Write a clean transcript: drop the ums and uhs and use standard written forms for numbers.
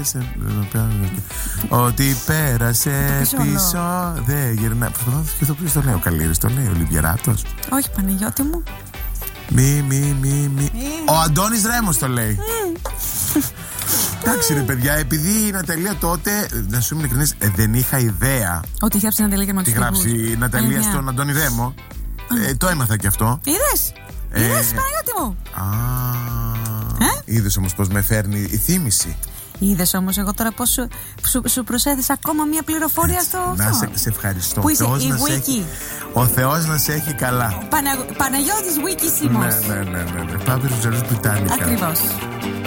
πέρασε. Ότι πέρασε πίσω. Δεν γυρνά. Προσπαθώ να σκεφτώ ποιος το λέει. Ο Καλύρης το λέει, ο Λιβιεράτος. Όχι, Παναγιώτη μου. Ο Αντώνης Ρέμος το λέει. Εντάξει ρε παιδιά, επειδή η Ναταλία τότε, να σου είμαι ειλικρινής, δεν είχα ιδέα ότι είχε γράψει η Ναταλία και τι γράψει η Ναταλία στον Αντώνη Ρέμο. Το έμαθα και αυτό. Είδες Παναγιώτη μου. Είδες όμως πως με φέρνει η θύμηση. Είδες όμως εγώ τώρα πως σου προσέθεσα ακόμα μια πληροφορία στο. Σε ευχαριστώ. Που είσαι η Wiki. Ο Θεός να σε έχει καλά. Παναγιώτης Wiki Σίμος. Ναι. Πάπυρος Τζερούς Μπριτάνικα. Ακριβώς.